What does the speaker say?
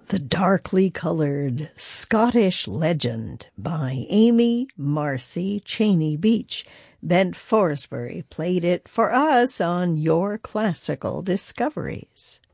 The Darkly Colored Scottish Legend by Amy Marcy Cheney Beach. Bent Forsbury played it for us on Your Classical Discoveries.